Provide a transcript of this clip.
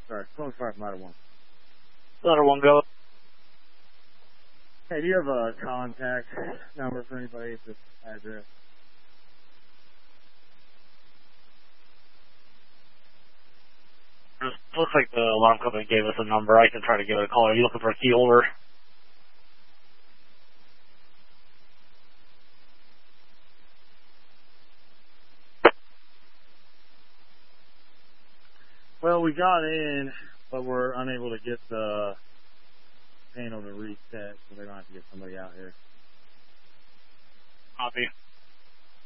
Sorry, phone fire from ladder 1. Ladder 1, go. Hey, do you have a contact number for anybody at this address? It looks like the alarm company gave us a number. I can try to give it a call. Are you looking for a key holder? Well, we got in, but we're unable to get the panel to reset, so they're going to have to get somebody out here. Copy.